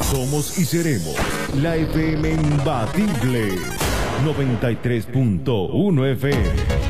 Somos y seremos la FM imbatible. 93.1 FM.